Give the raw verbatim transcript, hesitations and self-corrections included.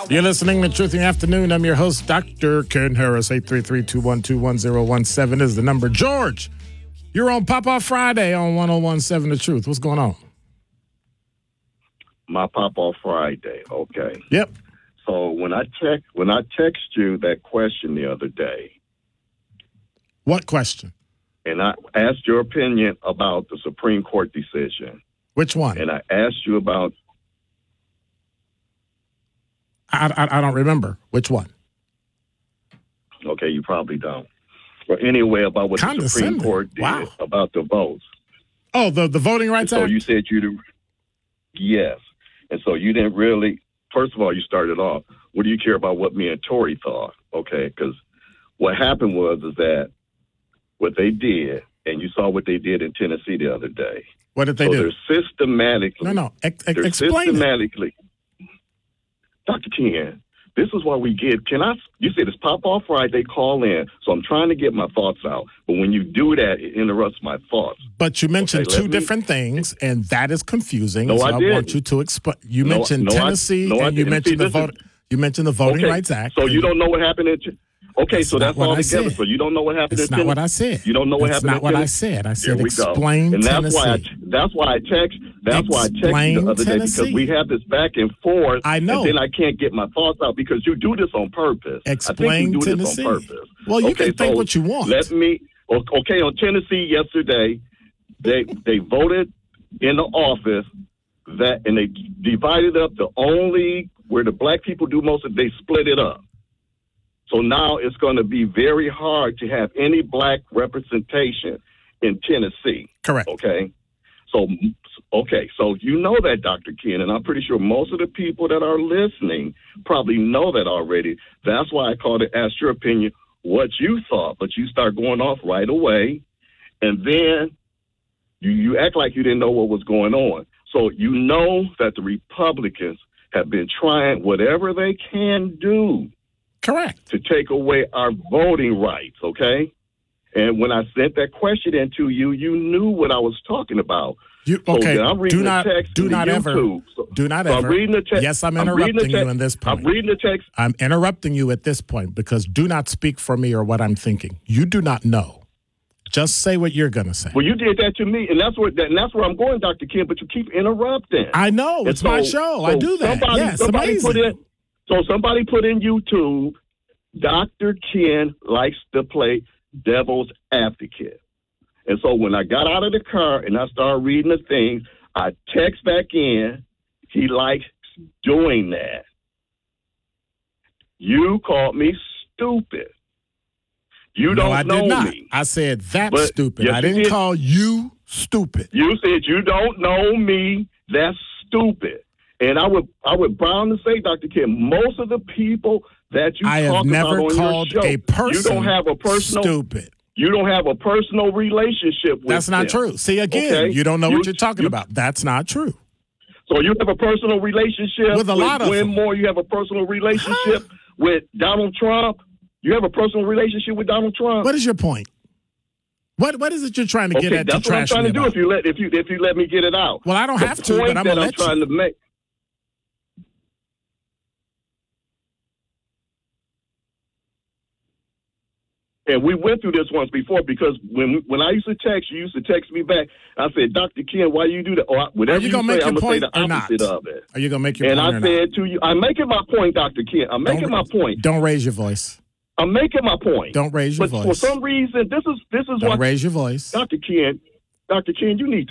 You're listening to Truth in the Afternoon. I'm your host, Doctor Ken Harris. eight three three, two one two, one zero one seven is the number. George, you're on Pop-Off Friday on one oh one seven The Truth. What's going on? My Pop-Off Friday, okay. Yep. So when I text when I text you that question the other day, what question? And I asked your opinion about the Supreme Court decision. Which one? And I asked you about. I, I, I don't remember. Which one? Okay, you probably don't. But anyway, about what the Supreme Court did wow. about the votes. Oh, the, the Voting Rights so Act? So you said you yes. And so you didn't really, first of all, you started off, what do you care about what me and Tory thought? Okay, because what happened was is that what they did, and you saw what they did in Tennessee the other day. What did they so do? They're systematically. No, no, ex- they're explain systematically. It. Doctor Ken, this is why we get, can I, you said it's Pop-Off Friday, call in, so I'm trying to get my thoughts out. But when you do that, it interrupts my thoughts. But you mentioned okay, two me, different things, and that is confusing. No, so I, I didn't. want you to explain. You no, mentioned no, Tennessee, I, no, and you mentioned See, the vote. Is, you mentioned the Voting okay, Rights Act. So you don't know what happened in Okay, that's so that's all together. Said. So you don't know what happened That's in not what I said. You don't know what that's happened not in what I said. I said Here explain go. And that's Tennessee. why I, that's why I text. That's why I text you the other Tennessee. day because we have this back and forth. I know. And then I can't get my thoughts out because you do this on purpose. Explain I think you do Tennessee. This on purpose. Well, you okay, can think so what you want. Let me. Okay, on Tennessee yesterday, they they voted in the office that and they divided up the only where the black people do most of. They split it up. So now it's going to be very hard to have any black representation in Tennessee. Correct. Okay. So, okay. So you know that, Doctor Ken, and I'm pretty sure most of the people that are listening probably know that already. That's why I called it, asked your opinion, what you thought, but you start going off right away. And then you, you act like you didn't know what was going on. So you know that the Republicans have been trying whatever they can do. Correct. To take away our voting rights, okay? And when I sent that question in to you, you knew what I was talking about. You, okay, so I'm reading do not, the text do not ever, so, do not so ever. I'm reading the text. Yes, I'm I'm interrupting the you in this point. I'm reading the text. I'm interrupting you at this point because do not speak for me or what I'm thinking. You do not know. Just say what you're going to say. Well, you did that to me, and that's what and that's where I'm going, Doctor Ken, but you keep interrupting. I know. And It's so, my show. So I do that. Somebody, yes, somebody amazing. Put in, so somebody put in YouTube, Doctor Ken likes to play devil's advocate. And so when I got out of the car and I started reading the things, I text back in, he likes doing that. You called me stupid. You no, don't I know did not. me. I said that's But, stupid. yes, I didn't you did. call you stupid. You said you don't know me. That's stupid. And I would I would bound to say, Doctor Kim, most of the people that you I talk have never about on called your show, a person you don't have a personal stupid. You don't have a personal relationship with That's not them. true. See, again, Okay? you don't know You- what you're talking you- about. That's not true. So you have a personal relationship With a lot of Glenn them. Moore. You have a personal relationship with Donald Trump. You have a personal relationship with Donald Trump. What is your point? What What is it you're trying to get okay, at that's to what I'm trash trying me to do. about? If you let if you if you let me get it out. Well, I don't the have to, point but I'm that gonna I'm let you. trying to make. And we went through this once before because when when I used to text, you used to text me back. I said, Doctor Ken, why you do that? Or whatever Are you you, gonna say, make your I'm gonna say point the or not? opposite of it. Are you gonna make your and point I or said not? to you, I'm making my point, Doctor Ken. I'm making Don't- my point. Don't raise your voice. I'm making my point. Don't raise your but voice. for some reason, this is this is Don't what raise your voice. Doctor Ken, Doctor Ken, you need to